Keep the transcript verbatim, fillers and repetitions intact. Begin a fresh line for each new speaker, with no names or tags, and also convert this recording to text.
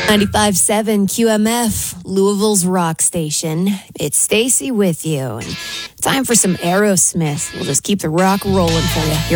ninety-five point seven Q M F, Louisville's rock station. It's Stacy with you. And time for some Aerosmith. We'll just keep the rock rolling for you. Here